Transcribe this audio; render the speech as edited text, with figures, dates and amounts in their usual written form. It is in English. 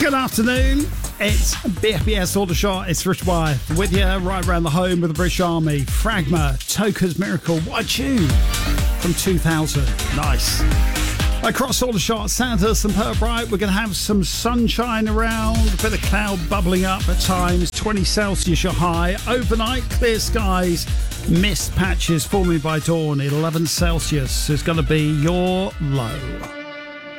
Good afternoon. It's BFBS Aldershot. It's Rich Wyeth with you right around the home of the British Army. Fragma, Toker's Miracle. What a tune from 2000. Nice. Across Aldershot, Sandhurst and Pirbright, we're going to have some sunshine around, a bit of cloud bubbling up at times, 20 Celsius your high. Overnight, clear skies, mist patches forming by dawn, 11 Celsius is going to be your low.